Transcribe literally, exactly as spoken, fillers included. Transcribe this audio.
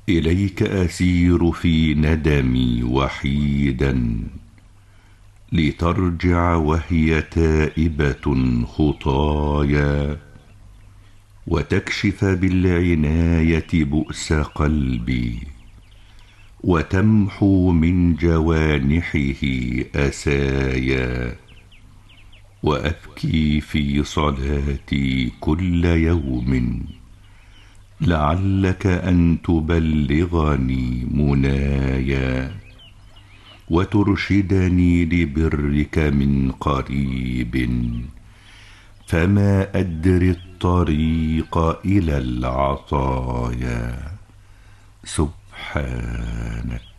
إليك أسير في ندمي وحيدا، لترجع وهي تائبة خطايا، وتكشف بالعناية بؤس قلبي، وتمحو من جوانحه أسايا. وأبكي في صلاتي كل يوم، لعلك أن تبلغني منايا، وترشدني لبرك من قريب، فما أدري الطريق إلى العطايا. سبحانك.